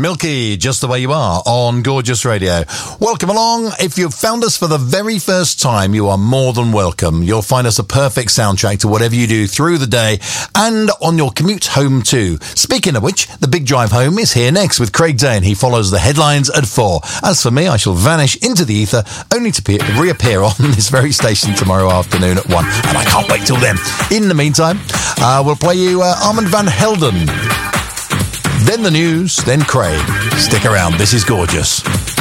Milky, just the way you are on Gorgeous Radio. Welcome along. If you've found us for the very first time, you are more than welcome. You'll find us a perfect soundtrack to whatever you do through the day and on your commute home too. Speaking of which, the big drive home is here next with Craig Dane. He follows the headlines at 4. As for me, I shall vanish into the ether only to reappear on this very station tomorrow afternoon at 1. And I can't wait till then. In the meantime, we'll play you Armand van Helden. Then the news, then Craig. Stick around, this is Gorgeous.